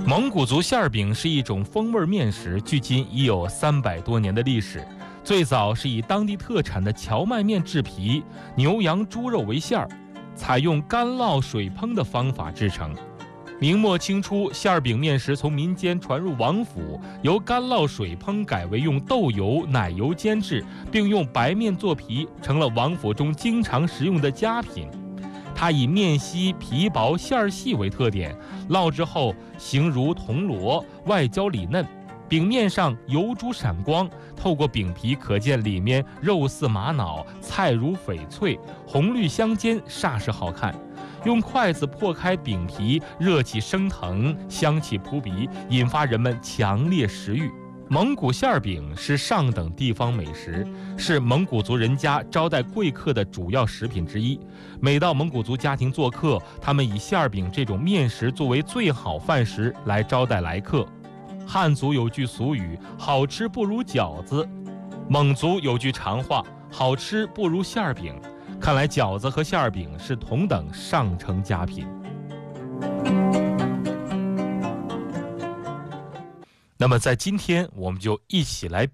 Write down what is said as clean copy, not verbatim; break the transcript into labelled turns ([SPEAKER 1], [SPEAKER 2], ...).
[SPEAKER 1] 蒙古族馅饼是一种风味面食，距今已有300多年的历史。最早是以当地特产的荞麦面制皮，牛羊猪肉为馅儿，采用干烙水烹的方法制成。明末清初，馅饼面食从民间传入王府，由干烙水烹改为用豆油、奶油煎制，并用白面做皮，成了王府中经常食用的佳品。它以面稀、皮薄、馅儿细为特点，烙制后形如铜锣，外焦里嫩。饼面上油珠闪光，透过饼皮可见里面肉似玛瑙，菜如翡翠，红绿相间，煞是好看。用筷子破开饼皮，热气升腾，香气扑鼻，引发人们强烈食欲。蒙古馅饼是上等地方美食，是蒙古族人家招待贵客的主要食品之一。每到蒙古族家庭做客，他们以馅饼这种面食作为最好饭食来招待来客。汉族有句俗语，好吃不如饺子；蒙族有句常话，好吃不如馅饼。看来饺子和馅饼是同等上乘佳品。那么在今天，我们就一起来